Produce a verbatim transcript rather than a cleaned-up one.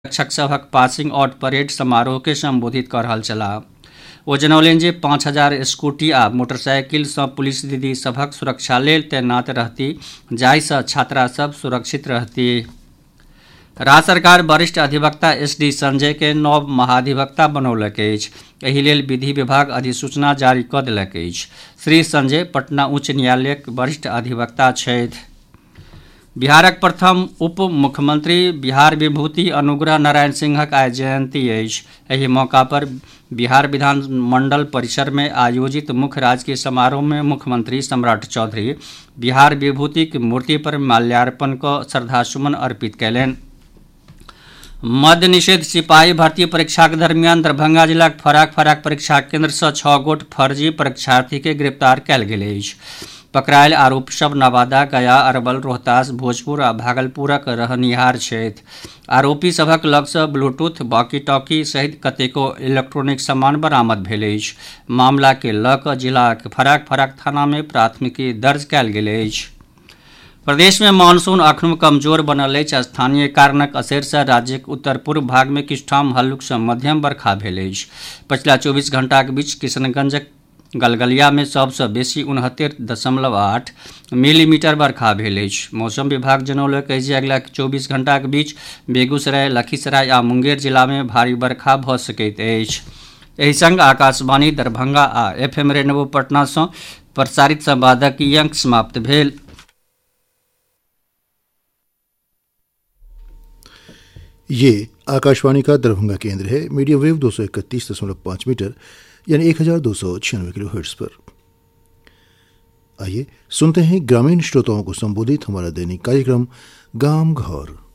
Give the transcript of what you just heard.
रक्षक सभक passing out parade समारोह के संबोधित कर रहल छलाह। ओ जनौलनि जे पाँच हजार स्कूटी आ मोटरसाइकिल सँ पुलिस दीदी सभक सुरक्षा लेल तैनात रहती, जाहिसँ छात्रा सभ सुरक्षित रहती। राज्य सरकार वरिष्ठ अधिवक्ता एस डी संजय के नव महाधिवक्ता बनौलक अछि। एहि लेल विधि विभाग अधिसूचना जारी कऽ देलक अछि। श्री संजय पटना उच्च न्यायालयक वरिष्ठ अधिवक्ता छथि। बिहारक प्रथम उप मुख्यमंत्री बिहार विभूति अनुग्रह नारायण सिंहक आइ जयंती अछि। एहि मौका पर बिहार विधानमंडल परिसर में आयोजित मुख्य राजकीय समारोह में मुख्यमंत्री सम्राट चौधरी बिहार विभूतिक मूर्ति पर माल्यार्पण कऽ श्रद्धासुमन अर्पित कयलनि। मद्य निषेध सिपाही भर्ती परीक्षाक दरमियान दरभंगा जिलाक फराक फराक परीक्षा केन्द्र सँ छओ गोट फर्जी परीक्षार्थी के गिरफ्तार कयल गेल अछि। पकड़ायल आरोपी सभ नवादा, गया, अरवल, रोहतास, भोजपुर आ भागलपुरक रहनिहार छथि। आरोपी सभक लग सँ ब्लूटूथ, वॉकी टॉकी सहित कतेको इलेक्ट्रॉनिक सामान बरामद भेल अछि। मामला के लऽ कऽ जिलाक फराक फराक थाना में प्राथमिकी दर्ज कयल गेल अछि। प्रदेश में मानसून अखनो कमजोर बनल अछि। स्थानीय कारणक असर सँ राज्यक उत्तर पूर्व भाग में किछु ठाम हल्लुक सँ मध्यम बरखा भेल अछि। पछिला चौबीस घंटाक बीच किशनगंजक गलगलिया में सबसँ बेसी उनहत्तर दशमलव आठ मिलीमीटर बरखा भेल अछि। मौसम विभाग जनौलक अछि जे अगिला चौबीस घंटाक बीच बेगूसराय, लखीसराय आ मुंगेर जिला में भारी बरखा भऽ सकैत अछि। एहि संग आकाशवाणी दरभंगा आ एफ एम रेनबो पटना सँ प्रसारित संवादक ई अंक समाप्त भेल। ये आकाशवाणी का दरभंगा केंद्र है। मीडियम वेव दो सौ इकतीस दशमलव पाँच मीटर यानी एक हजार दो सौ छियानवे किलो हर्ट्ज पर। आइए सुनते हैं ग्रामीण श्रोताओं को संबोधित हमारा दैनिक कार्यक्रम गांव घर।